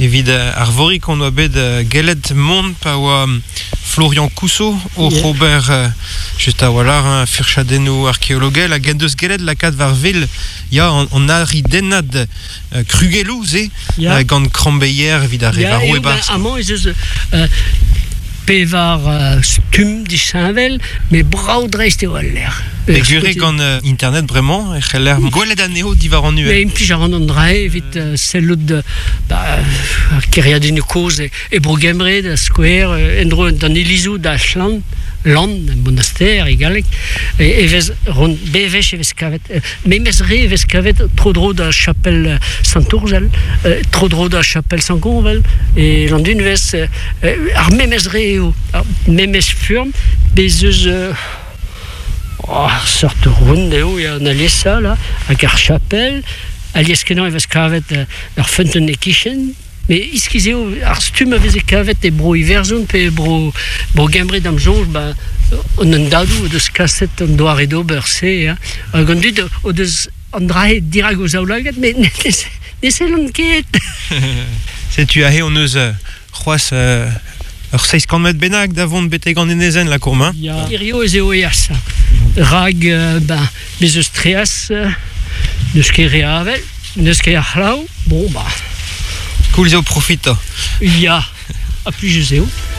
Evit arvorik on oa bet gelet mont pa oa Florian Cousseau o Robert just a walar furchadennou archéologel a gendeus gelet lakad var vil ya on ari denad krugelou ze gant krambeier vid a revaro e bar. Amant ez pevar stum di Saint-Vel, mais braudreist eo al l'air. Gure gant internet bremañ, e c'hell l'air gwelet aneo divar an mais implij ar an drae evit sellout keriadenn koz e brogemre da skouer endro d'an elizou da chlant land, un monastère égalek, et vez rond bevech evez kavet, memez re evez kavet tro da chapelle Sant-Urgel, tro da chapelle Sant-Gonvel, et landun vez ar memez re eo, memez furm, bezeus sorte ronde eo, ya an aliesa là, hag ar chapelle, alies kenan evez kavet ar funten e kichen, mais iskizeo ar stum a veze kavet e bro iverzon pe bro gemre dam jonj on an dadou o deus kaset an doar edo beurse gant dud o deus an drahe dirag o zaoulaget mais ne selon ket. Setu a he on eus c'hoaz ur 6 met bennak da vont bete gant enezen la kourma. Irio ez eo eas rag bezeus treas neus ket re avel neus ket ar c'hlav bon Cool zo profita. Ya, a plus je sais où.